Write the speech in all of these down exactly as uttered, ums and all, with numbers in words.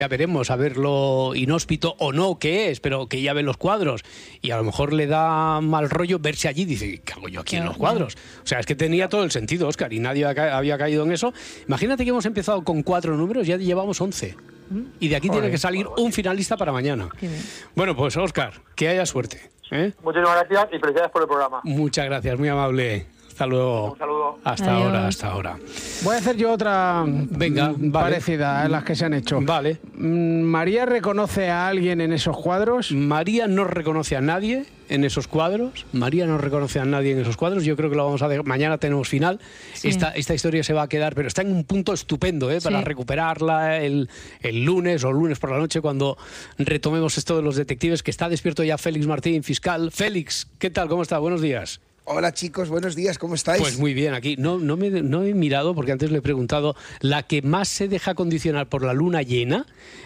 Ya veremos, a ver lo inhóspito o no que es, pero que ya ve los cuadros y a lo mejor le da mal rollo verse allí. Dice, ¿qué hago yo aquí en los cuadros? O sea, es que tenía todo el sentido, Óscar, y nadie había caído en eso. Imagínate que hemos empezado con cuatro números, ya llevamos once. Y de aquí Joder, tiene que salir un finalista para mañana. Bueno, pues Óscar, que haya suerte, ¿eh? Muchísimas gracias y felicidades por el programa. Muchas gracias, muy amable. Hasta luego. Un saludo. Hasta Adiós. ahora, hasta ahora. Voy a hacer yo otra Venga, mm, vale. parecida a las que se han hecho. Vale. Mm, ¿María reconoce a alguien en esos cuadros? María no reconoce a nadie en esos cuadros. María no reconoce a nadie en esos cuadros. Yo creo que lo vamos a dejar. Mañana tenemos final. Sí. Esta, esta historia se va a quedar, pero está en un punto estupendo, ¿eh? Para Sí. recuperarla el, el lunes o lunes por la noche cuando retomemos esto de los detectives, que está despierto ya Félix Martín, fiscal. Félix, ¿qué tal? ¿Cómo está? Buenos días. Hola chicos, buenos días, ¿cómo estáis? Pues muy bien, aquí no, no, me, no he mirado porque antes le he preguntado. La que más se deja condicionar por la luna llena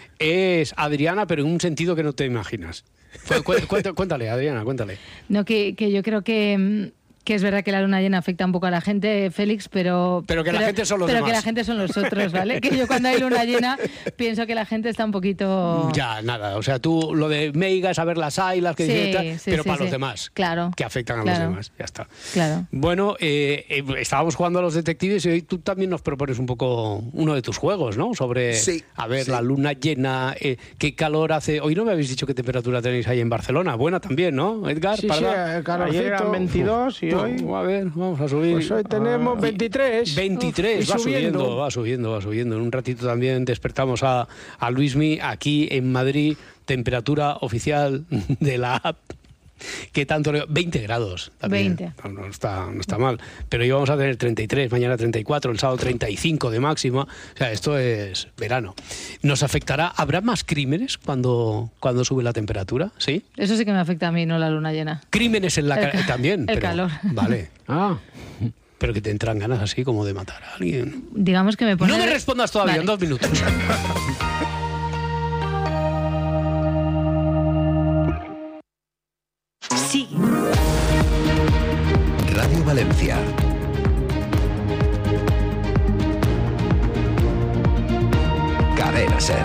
es Adriana, pero en un sentido que no te imaginas. Cu- cu- cuéntale, cuéntale, Adriana, cuéntale. No, que, que yo creo que, mm, que es verdad que la luna llena afecta un poco a la gente, Félix, pero... Pero que la gente son los Pero demás. que la gente son los otros, ¿vale? Que yo cuando hay luna llena pienso que la gente está un poquito... Ya, nada, o sea, tú lo de Meiga, saber las ailas, que Sí, dice tal, sí, pero sí, para sí. los demás. Claro. Que afectan a Claro. los demás, ya está. Claro. Bueno, eh, eh, estábamos jugando a los detectives y hoy tú también nos propones un poco uno de tus juegos, ¿no? Sobre, Sí, a ver, sí. la luna llena, eh, qué calor hace. Hoy no me habéis dicho qué temperatura tenéis ahí en Barcelona. Buena también, ¿no, Edgar? Sí, sí, Parda? el calorcito. Ayer eran veintidós y Uf, hoy... a ver, vamos a subir. Pues hoy tenemos veintitrés. veintitrés, Uf, y va subiendo, va subiendo, va subiendo. En un ratito también despertamos a, a Luismi aquí en Madrid, temperatura oficial de la app. ¿Qué tanto? le- veinte grados también. veinte. No, no está, no está mal. Pero hoy vamos a tener treinta y tres, mañana treinta y cuatro, el sábado treinta y cinco de máxima. O sea, esto es verano. ¿Nos afectará? ¿Habrá más crímenes cuando, cuando sube la temperatura? ¿Sí? Eso sí que me afecta a mí, no la luna llena. Crímenes en la El ca- ca- también. el pero- calor. Vale. Ah, Pero que te entran ganas así como de matar a alguien. Digamos que me pone... No me respondas todavía, Vale. en dos minutos. Sí. Radio Valencia. Cadena Ser.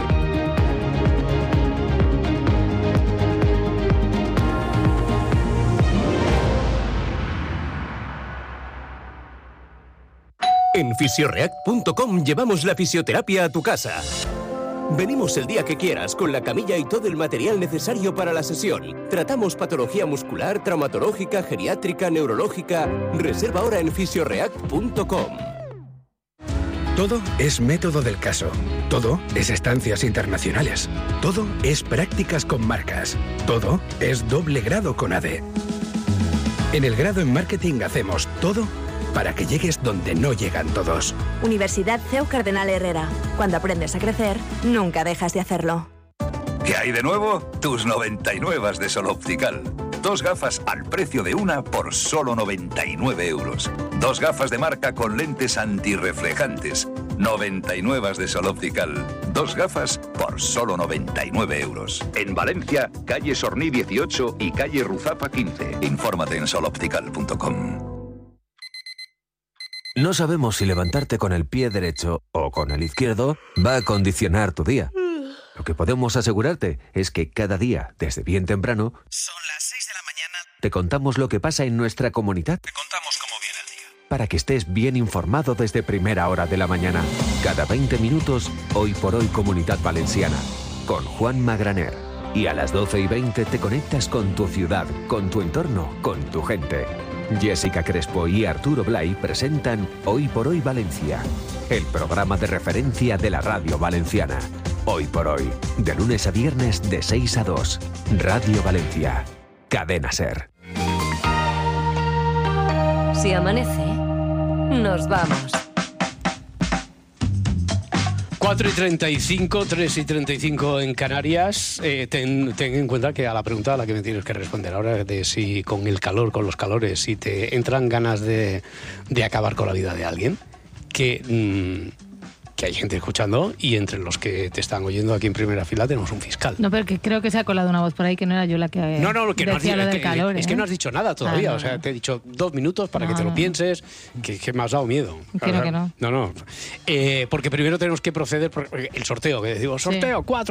En fisioreact punto com llevamos la fisioterapia a tu casa. Venimos el día que quieras con la camilla y todo el material necesario para la sesión. Tratamos patología muscular, traumatológica, geriátrica, neurológica. Reserva ahora en fisioreact punto com. Todo es método del caso. Todo es estancias internacionales. Todo es prácticas con marcas. Todo es doble grado con A D. En el grado en marketing hacemos todo para que llegues donde no llegan todos. Universidad C E U Cardenal Herrera. Cuando aprendes a crecer, nunca dejas de hacerlo. ¿Qué hay de nuevo? Tus noventa y nueve de Sol Optical. Dos gafas al precio de una por solo noventa y nueve euros. Dos gafas de marca con lentes antirreflejantes. noventa y nueve de Sol Optical. Dos gafas por solo noventa y nueve euros. En Valencia, calle Sorní dieciocho y calle Ruzapa quince. Infórmate en sol optical punto com. No sabemos si levantarte con el pie derecho o con el izquierdo va a condicionar tu día. Lo que podemos asegurarte es que cada día, desde bien temprano, Son las seis de la mañana. te contamos lo que pasa en nuestra comunidad Te contamos cómo viene el día. para que estés bien informado desde primera hora de la mañana. Cada veinte minutos, Hoy por Hoy Comunidad Valenciana, con Juan Magraner. Y a las doce y veinte te conectas con tu ciudad, con tu entorno, con tu gente. Jessica Crespo y Arturo Blay presentan Hoy por Hoy Valencia, el programa de referencia de la radio valenciana. Hoy por Hoy, de lunes a viernes de seis a dos. Radio Valencia, Cadena Ser. Si amanece, nos vamos. cuatro y treinta y cinco, tres y treinta y cinco en Canarias. Eh, ten, ten en cuenta que a la pregunta a la que me tienes que responder ahora de si con el calor, con los calores, si te entran ganas de, de acabar con la vida de alguien, que, mmm, que hay gente escuchando y entre los que te están oyendo aquí en primera fila tenemos un fiscal. No, pero que creo que se ha colado una voz por ahí que no era yo la que No, no, que no has, decía lo es, del que, calor. es ¿eh? que no has dicho nada todavía. Ah, no, o sea, no. te he dicho dos minutos para No, que te lo no. pienses, que, que me has dado miedo. Que no, O sea, que no. No, no. Eh, porque primero tenemos que proceder por el sorteo, que decimos, sorteo, Sí. cuatro.